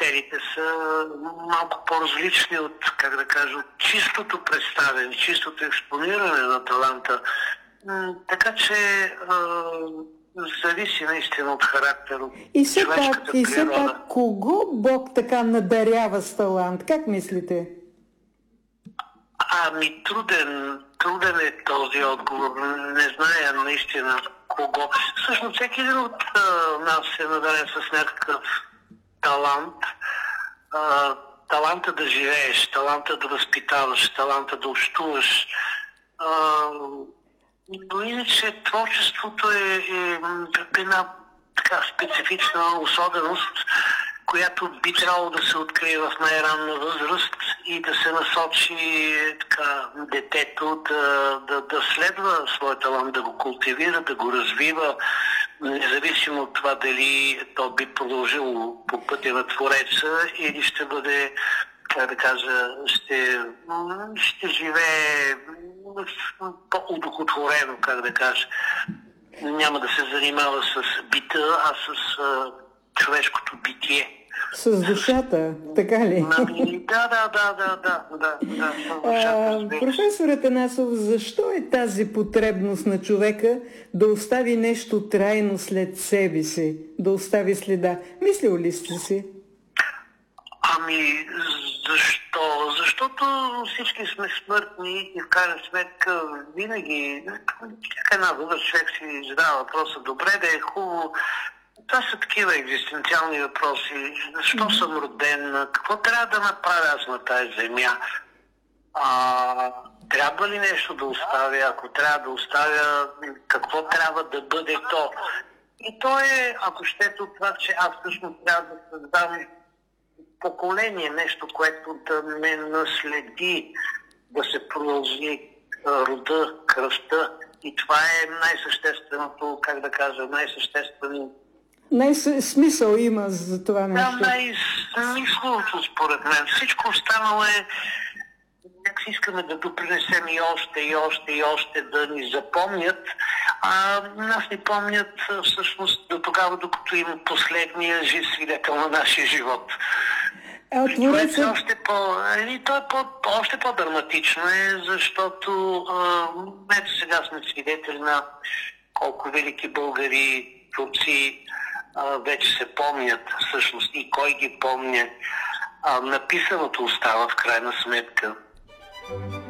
критериите са малко по-различни от, как да кажа, от чистото представяне, чистото експониране на таланта. Така че зависи наистина от характера, от човешката природа. И все пак, кого Бог така надарява с талант? Как мислите? Труден е този отговор. Не зная наистина кого. Всъщност всеки един от нас е надарен с някакъв талант. Таланта да живееш, таланта да възпитаваш, таланта да общуваш. Но иначе творчеството е една така специфична особеност, която би трябвало да се открие в най-ранна възраст и да се насочи детето да следва своя талант, да го култивира, да го развива, независимо от това дали то би продължило по пътя на Твореца или ще бъде, как да кажа, ще живее по-удохотворено, как да кажа. Няма да се занимава с бита, а с човешкото битие. С душата, така ли? Да. Професор Атанасов, защо е тази потребност на човека да остави нещо трайно след себе си, да остави следа? Мислил ли сте си? Защо? Защото всички сме смъртни и в крайна сметка винаги всяка една възраст човек си задава въпроса: добре да е хубаво. Това са такива екзистенциални въпроси. Защо съм роден? Какво трябва да направя аз на тази земя? Трябва ли нещо да оставя? Ако трябва да оставя, какво трябва да бъде то? И то е, ако щете, от това, че аз всъщност трябва да създам поколение, нещо, което да ме наследи, да се продължи рода, кръвта. И това е най-същественото, как да кажа, най-съществено. Смисъл има за това нещо. Да, най-смисловото според мен. Всичко останало е, нека си искаме да допринесем и още да ни запомнят. Нас ни помнят всъщност до тогава, докато има последния жив свидетел на нашия живот. Още по-драматично е, защото ето сега сме свидетели на колко велики българи, турци вече се помнят всъщност и кой ги помня. Написаното остава в крайна сметка.